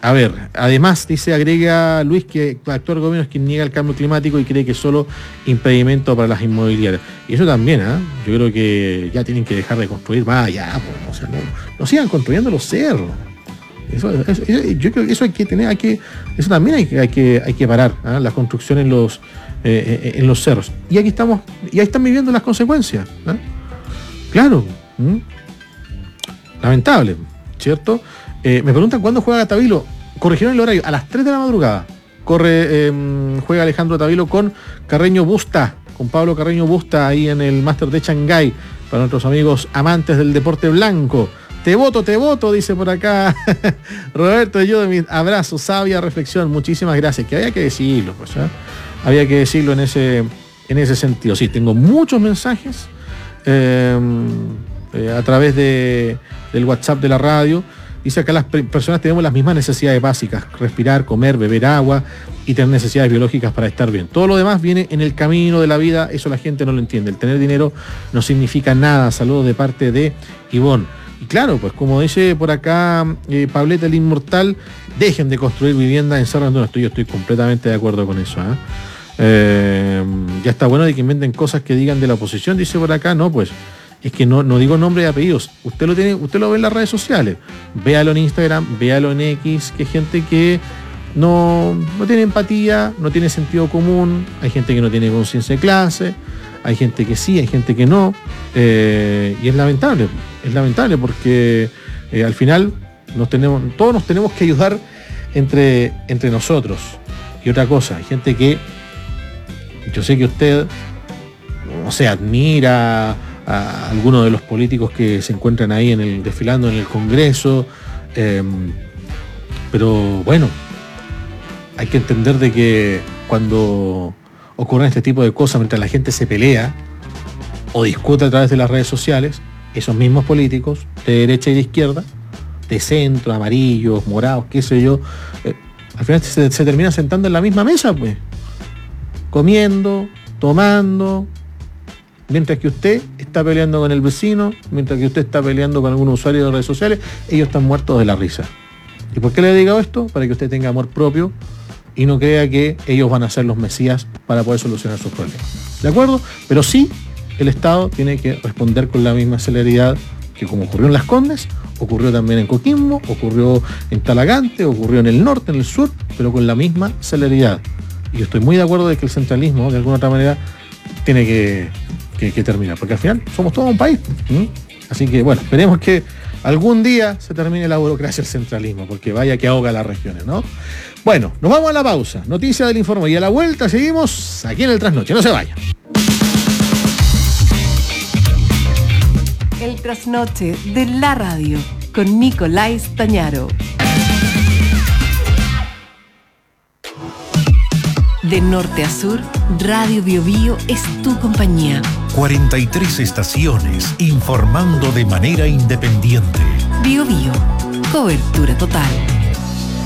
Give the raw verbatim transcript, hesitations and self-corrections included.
A ver, además, dice, agrega Luis que el actual gobierno es quien niega el cambio climático y cree que es solo impedimento para las inmobiliarias. Y eso también, ¿eh? Yo creo que ya tienen que dejar de construir más allá, pues, o sea, no, no sigan construyendo los cerros. Eso, eso, yo creo que eso hay que tener, hay que, eso también hay que, hay que, hay que parar, ¿eh? La construcción en los, eh, en los cerros. Y aquí estamos, y ahí están viviendo las consecuencias, ¿eh? Claro. ¿Mm? Lamentable, ¿cierto? Eh, me preguntan cuándo juega Tabilo. Corrigieron el horario, a las tres de la madrugada. Corre, eh, juega Alejandro Tabilo con Carreño Busta, con Pablo Carreño Busta ahí en el Máster de Shanghái, para nuestros amigos amantes del deporte blanco. Te voto, te voto, dice por acá Roberto, yo de mi abrazo, sabia reflexión, muchísimas gracias. Que había que decirlo, pues, ¿eh? Había que decirlo en ese, en ese sentido. Sí, tengo muchos mensajes eh, eh, a través de, del WhatsApp de la radio. Dice acá, las personas tenemos las mismas necesidades básicas: respirar, comer, beber agua y tener necesidades biológicas para estar bien. Todo lo demás viene en el camino de la vida, eso la gente no lo entiende. El tener dinero no significa nada. Saludos de parte de Ivonne. Y claro, pues como dice por acá eh, Pableta el Inmortal, dejen de construir viviendas en Cerro Andino. Estoy, yo estoy completamente de acuerdo con eso, ¿eh? Eh, ya está bueno de que inventen cosas que digan de la oposición, dice por acá. No, pues es que no, no digo nombre y apellidos. Usted lo tiene, usted lo ve en las redes sociales. Véalo en Instagram, véalo en X, que hay gente que no, no tiene empatía, no tiene sentido común, hay gente que no tiene conciencia de clase, hay gente que sí, hay gente que no, eh, y es lamentable, es lamentable porque eh, al final nos tenemos, todos nos tenemos que ayudar entre, entre nosotros. Y otra cosa, hay gente que, yo sé que usted, no sé, admira a algunos de los políticos que se encuentran ahí en el desfilando en el Congreso, eh, pero bueno, hay que entender de que cuando ocurren este tipo de cosas, mientras la gente se pelea o discute a través de las redes sociales, esos mismos políticos de derecha y de izquierda, de centro, amarillos, morados, qué sé yo, eh, al final se, se terminan sentando en la misma mesa, pues, comiendo, tomando, mientras que usted está peleando con el vecino, mientras que usted está peleando con algún usuario de redes sociales, ellos están muertos de la risa. ¿Y por qué le he dicho esto? Para que usted tenga amor propio y no crea que ellos van a ser los mesías para poder solucionar sus problemas. ¿De acuerdo? Pero sí, el Estado tiene que responder con la misma celeridad que como ocurrió en Las Condes, ocurrió también en Coquimbo, ocurrió en Talagante, ocurrió en el norte, en el sur, pero con la misma celeridad. Y yo estoy muy de acuerdo de que el centralismo, de alguna otra manera, tiene que, que, que terminar, porque al final somos todo un país. ¿Mm? Así que, bueno, esperemos que algún día se termine la burocracia del centralismo, porque vaya que ahoga a las regiones, ¿no? Bueno, nos vamos a la pausa. Noticia del informe. Y a la vuelta seguimos aquí en el Trasnoche. No se vayan. El Trasnoche de la radio con Nicolás Tañaro. De norte a sur, Radio Bio Bio es tu compañía. cuarenta y tres estaciones informando de manera independiente. Bio Bio, cobertura total.